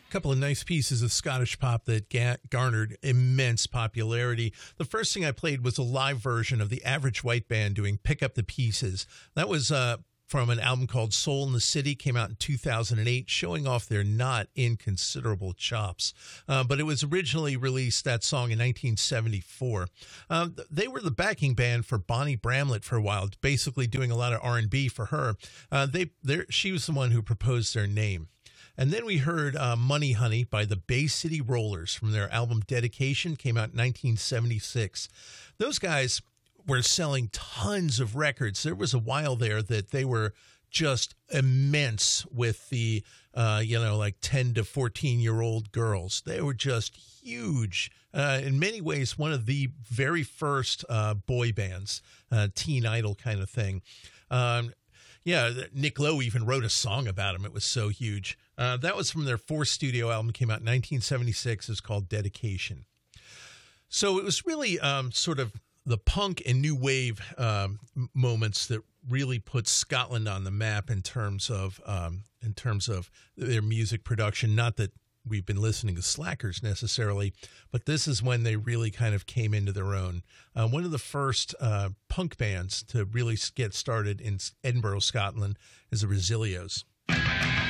Couple of nice pieces of Scottish pop that garnered immense popularity. The first thing I played was a live version of the Average White Band doing Pick Up the Pieces. That was from an album called Soul in the City, came out in 2008, showing off their not inconsiderable chops. But it was originally released, that song, in 1974. They were the backing band for Bonnie Bramlett for a while, basically doing a lot of R&B for her. She was the one who proposed their name. And then we heard Money Honey by the Bay City Rollers from their album Dedication, came out in 1976. Those guys were selling tons of records. There was a while there that they were just immense with the, like 10 to 14-year-old girls. They were just huge. In many ways, one of the very first boy bands, teen idol kind of thing. Nick Lowe even wrote a song about him. It was so huge. That was from their fourth studio album, came out in 1976. It's called Dedication. So it was really sort of the punk and new wave moments that really put Scotland on the map in terms of their music production. Not that we've been listening to Slackers necessarily, but this is when they really kind of came into their own. One of the first punk bands to really get started in Edinburgh, Scotland, is the Resilios.